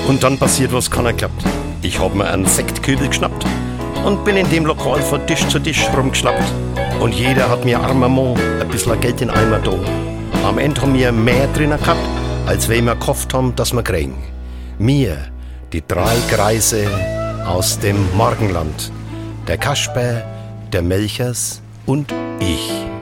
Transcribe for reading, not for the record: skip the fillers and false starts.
Und dann passiert, was keiner glaubt. Ich hab mir einen Sektkübel geschnappt und bin in dem Lokal von Tisch zu Tisch rumgeschlappt. Und jeder hat mir armer Mo ein bisschen Geld in Eimer da. Am Ende haben wir mehr drinnen gehabt, als wir gehofft haben, dass wir kriegen. Wir, die 3 Greise aus dem Morgenland. Der Kasper, der Melchers und ich.